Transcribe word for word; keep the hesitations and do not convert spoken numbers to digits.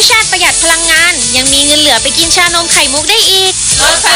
ชาติประหยัดพลังงานยังมีเงินเหลือไปกินชานมไข่มุกได้อีกลดพ